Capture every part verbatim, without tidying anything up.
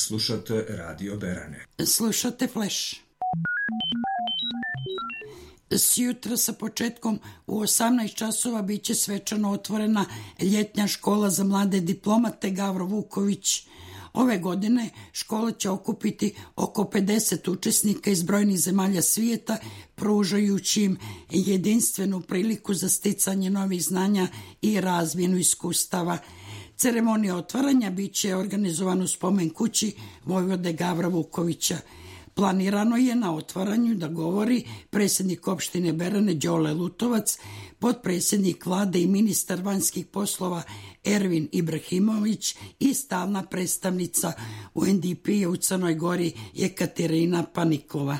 Slušate Radio Berane. Slušate Flash. Sjutra sa početkom u osamnaest časova biće svečano otvorena ljetnja škola za mlade diplomate Gavro Vuković. Ove godine škola će okupiti oko pedeset učesnika iz brojnih zemalja svijeta, pružajući im jedinstvenu priliku za sticanje novih znanja i razmjenu iskustava. Ceremonija otvaranja biće organizovana u spomen kući vojvode Gavra Vukovića. Planirano je na otvaranju da govori predsjednik opštine Berane Đole Lutovac, potpredsjednik vlade i ministar vanjskih poslova Ervin Ibrahimović i stalna predstavnica U N D P-a u Crnoj Gori Jekaterina Paniklova.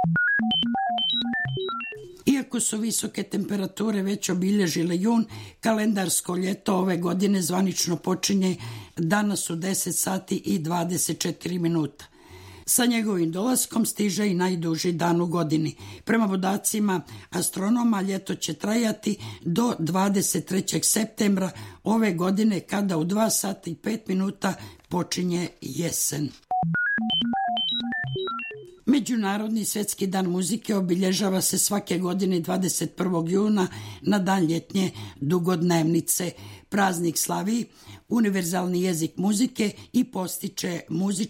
Iako su visoke temperature već obilježile jun, kalendarsko ljeto ove godine zvanično počinje danas u deset sati i dvadeset četiri minuta. Sa njegovim dolaskom stiže i najduži dan u godini. Prema podacima astronoma ljeto će trajati do dvadeset trećeg septembra ove godine, kada u dva sata i pet minuta počinje jesen. Međunarodni svjetski dan muzike obilježava se svake godine dvadeset prvog juna na dan ljetnje dugodnevnice. Praznik slavi univerzalni jezik muzike i postiče muzičku